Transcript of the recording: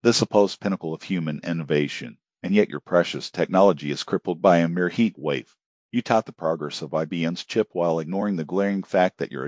the supposed pinnacle of human innovation, and yet your precious technology is crippled by a mere heat wave. You tout the progress of IBM's chip while ignoring the glaring fact that your